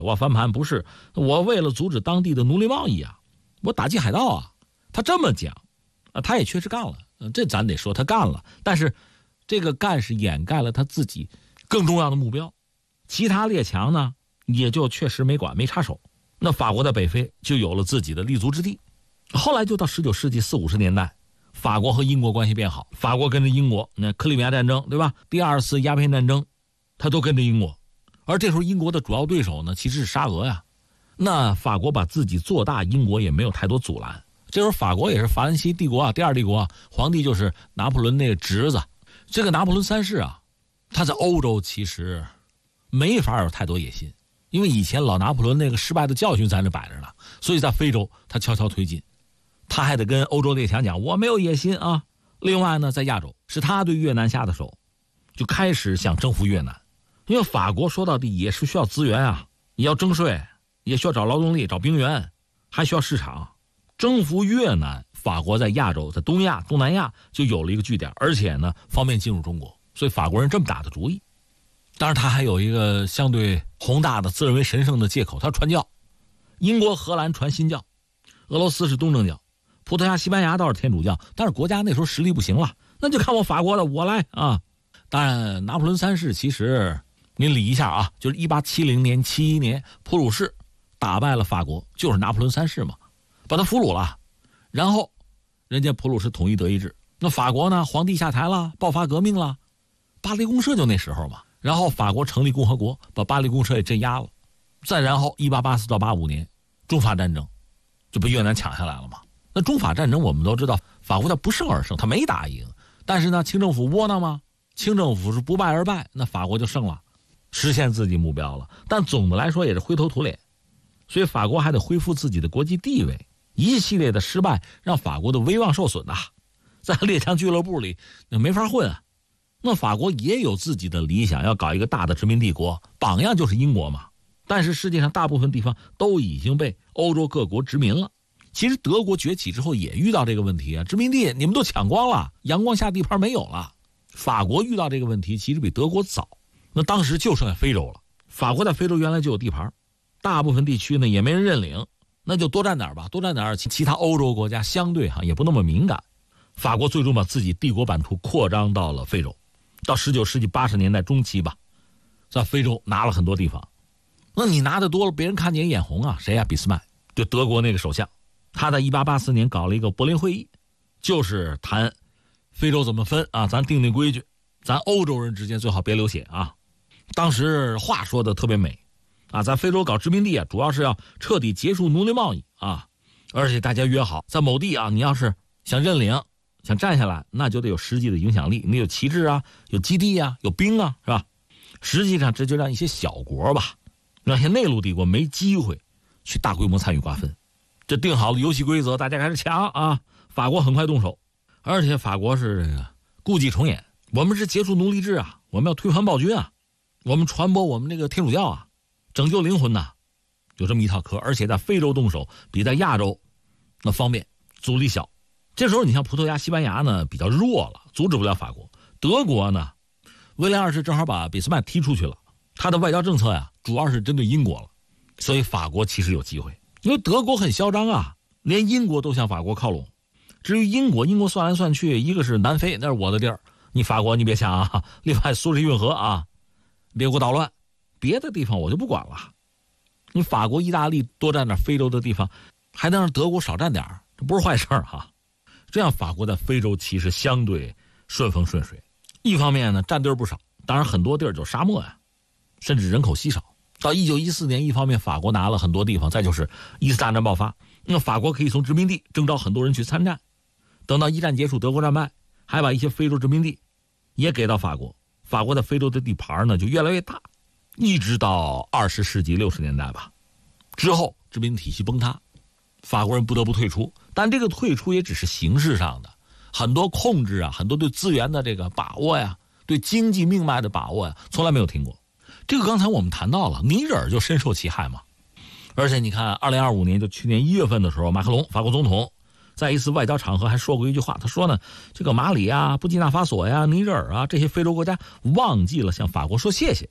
我翻盘不是我为了阻止当地的奴隶贸易啊，我打击海盗啊。他这么讲他也确实干了，这咱得说他干了，但是这个干是掩盖了他自己更重要的目标，其他列强呢也就确实没管没插手，那法国在北非就有了自己的立足之地。后来就到19世纪40、50年代，法国和英国关系变好，法国跟着英国，那克里米亚战争对吧，第二次鸦片战争他都跟着英国，而这时候英国的主要对手呢其实是沙俄呀，那法国把自己做大，英国也没有太多阻拦。这时候法国也是法兰西帝国啊，第二帝国啊，皇帝就是拿破仑那个侄子，这个拿破仑三世啊，他在欧洲其实没法有太多野心，因为以前老拿破仑那个失败的教训在那摆着呢，所以在非洲他悄悄推进，他还得跟欧洲列强讲我没有野心啊。另外呢，在亚洲是他对越南下的手，就开始想征服越南，因为法国说到底也是需要资源啊，也要征税，也需要找劳动力找兵员，还需要市场。征服越南，法国在亚洲在东亚东南亚就有了一个据点，而且呢方便进入中国，所以法国人这么打的主意。当然他还有一个相对宏大的自认为神圣的借口，他传教，英国荷兰传新教，俄罗斯是东正教，葡萄牙西班牙倒是天主教，但是国家那时候实力不行了，那就看我法国的我来啊。当然拿破仑三世其实您理一下啊，就是1870年71年普鲁士打败了法国，就是拿破仑三世嘛，把他俘虏了，然后人家普鲁士统一德意志，那法国呢皇帝下台了，爆发革命了，巴黎公社就那时候嘛，然后法国成立共和国，把巴黎公社也镇压了，再然后1884到85年中法战争就被越南抢下来了嘛。那中法战争我们都知道法国他不胜而胜，他没打赢，但是呢清政府窝囊嘛，清政府是不败而败，那法国就胜了，实现自己目标了，但总的来说也是灰头土脸，所以法国还得恢复自己的国际地位，一系列的失败让法国的威望受损在列强俱乐部里那没法混啊。那法国也有自己的理想，要搞一个大的殖民帝国，榜样就是英国嘛，但是世界上大部分地方都已经被欧洲各国殖民了。其实德国崛起之后也遇到这个问题啊，殖民地你们都抢光了，阳光下地盘没有了。法国遇到这个问题其实比德国早，那当时就剩下非洲了，法国在非洲原来就有地盘，大部分地区呢也没人认领，那就多占点吧，多占点，其他欧洲国家相对也不那么敏感。法国最终把自己帝国版图扩张到了非洲，到19世纪80年代中期吧，在非洲拿了很多地方。那你拿的多了，别人看见眼红啊。谁呀？俾斯麦，就德国那个首相，他在1884年搞了一个柏林会议，就是谈非洲怎么分啊，咱定定规矩，咱欧洲人之间最好别流血啊。当时话说的特别美啊，在非洲搞殖民地啊，主要是要彻底结束奴隶贸易啊，而且大家约好，在某地啊，你要是想认领想站下来，那就得有实际的影响力，你有旗帜啊，有基地啊，有兵啊，是吧？实际上这就让一些小国吧，让一些内陆帝国没机会去大规模参与瓜分。这定好了游戏规则，大家开始抢啊！法国很快动手，而且法国是这个故伎重演，我们是结束奴隶制啊，我们要推翻暴君啊，我们传播我们这个天主教啊，拯救灵魂呐，有这么一套嗑。而且在非洲动手比在亚洲那方便，阻力小。这时候你像葡萄牙、西班牙呢比较弱了，阻止不了法国。德国呢，威廉二世正好把俾斯麦踢出去了，他的外交政策呀主要是针对英国了，所以法国其实有机会。因为德国很嚣张啊，连英国都向法国靠拢。至于英国算来算去，一个是南非，那是我的地儿，你法国你别抢啊。另外苏伊士运河啊，别给我捣乱，别的地方我就不管了。你法国、意大利多占点非洲的地方，还能让德国少占点，这不是坏事哈。这样法国在非洲其实相对顺风顺水。一方面呢，占地儿不少，当然很多地儿就沙漠呀，甚至人口稀少。到1914年，一方面法国拿了很多地方，再就是一次大战爆发，那法国可以从殖民地征召很多人去参战。等到一战结束，德国战败，还把一些非洲殖民地也给到法国，法国在非洲的地盘呢就越来越大，一直到20世纪60年代吧。之后殖民体系崩塌，法国人不得不退出，但这个退出也只是形式上的，很多控制啊，很多对资源的这个把握呀，对经济命脉的把握呀，从来没有停过。这个刚才我们谈到了，尼日尔就深受其害嘛。而且你看2025年就去年1月份的时候，马克龙法国总统在一次外交场合还说过一句话，他说呢，这个马里啊、布基纳法索呀、尼日尔啊这些非洲国家忘记了向法国说谢谢。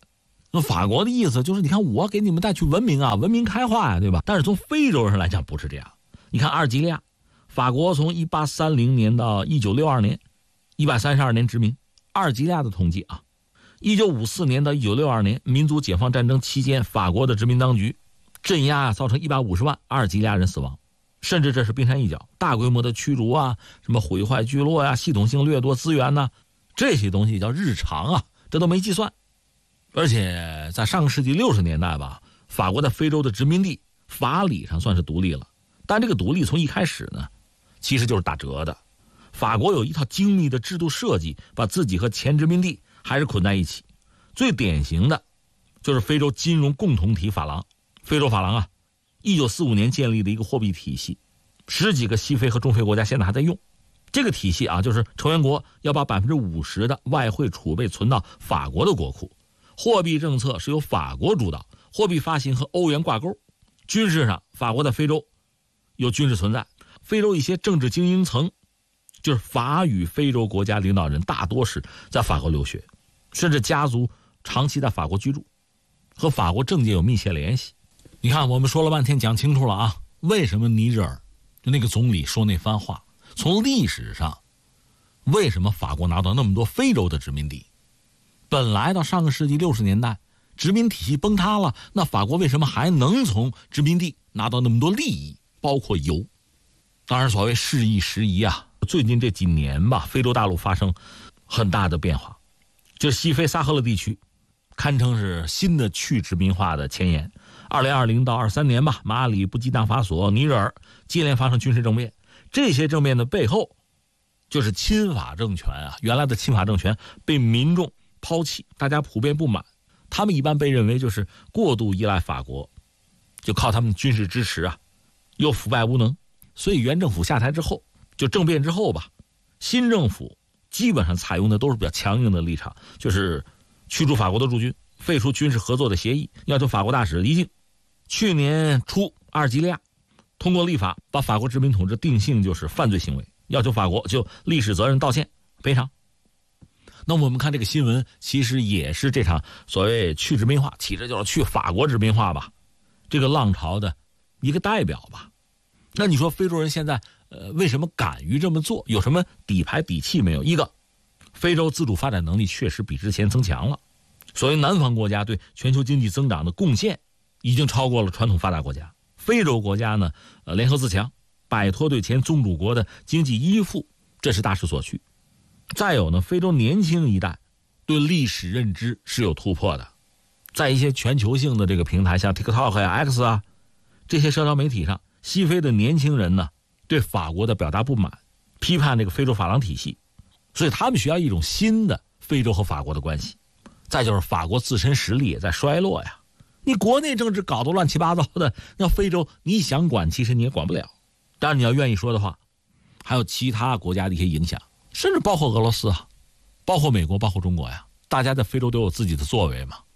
那法国的意思就是，你看我给你们带去文明啊，文明开化呀，对吧？但是从非洲上来讲不是这样。你看阿尔及利亚，法国从1830年到1962年，132年殖民。阿尔及利亚的统计啊，1954年到1962年民族解放战争期间，法国的殖民当局镇压造成150万阿尔及利亚人死亡，甚至这是冰山一角，大规模的驱逐啊，什么毁坏聚落呀，系统性掠夺资源呐，这些东西叫日常啊，这都没计算。而且在上个世纪60年代吧，法国在非洲的殖民地法理上算是独立了，但这个独立从一开始呢，其实就是打折的。法国有一套精密的制度设计，把自己和前殖民地还是捆在一起。最典型的就是非洲金融共同体法郎。非洲法郎啊，1945年建立的一个货币体系，10几个西非和中非国家现在还在用。这个体系啊，就是成员国要把50%的外汇储备存到法国的国库，货币政策是由法国主导，货币发行和欧元挂钩。军事上，法国在非洲有军事存在，非洲一些政治精英层，就是法语非洲国家领导人，大多是在法国留学，甚至家族长期在法国居住，和法国政界有密切联系。你看，我们说了半天，讲清楚了啊，为什么尼日尔就那个总理说那番话？从历史上，为什么法国拿到那么多非洲的殖民地？本来到上个世纪60年代，殖民体系崩塌了，那法国为什么还能从殖民地拿到那么多利益，包括油？当然，所谓时移时移啊，最近这几年吧，非洲大陆发生很大的变化，这西非撒赫勒地区堪称是新的去殖民化的前沿。2020到23年吧，马里、布基纳法索、尼日尔接连发生军事政变，这些政变的背后就是亲法政权啊，原来的亲法政权被民众抛弃，大家普遍不满，他们一般被认为就是过度依赖法国，就靠他们军事支持啊，又腐败无能。所以原政府下台之后，就政变之后吧，新政府基本上采用的都是比较强硬的立场，就是驱逐法国的驻军，废除军事合作的协议，要求法国大使离境。去年初，阿尔及利亚通过立法把法国殖民统治定性就是犯罪行为，要求法国就历史责任道歉赔偿。那我们看这个新闻，其实也是这场所谓去殖民化，其实就是去法国殖民化吧，这个浪潮的一个代表吧。那你说非洲人现在为什么敢于这么做？有什么底牌底气没有？一个，非洲自主发展能力确实比之前增强了，所谓南方国家对全球经济增长的贡献已经超过了传统发达国家。非洲国家呢，联合自强，摆脱对前宗主国的经济依附，这是大势所趋。再有呢，非洲年轻一代对历史认知是有突破的，在一些全球性的这个平台，像 TikTok 呀、X 啊这些社交媒体上，西非的年轻人呢对法国的表达不满，批判这个非洲法郎体系，所以他们需要一种新的非洲和法国的关系。再就是法国自身实力也在衰落呀，你国内政治搞得乱七八糟的，那非洲你想管其实你也管不了。当然你要愿意说的话，还有其他国家的一些影响，甚至包括俄罗斯啊，包括美国，包括中国呀，大家在非洲都有自己的作为嘛。